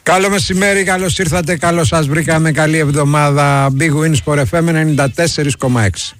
Καλό μεσημέρι, καλώς ήρθατε, καλώς σας βρήκαμε, καλή εβδομάδα. Big Win Sport FM 94,6.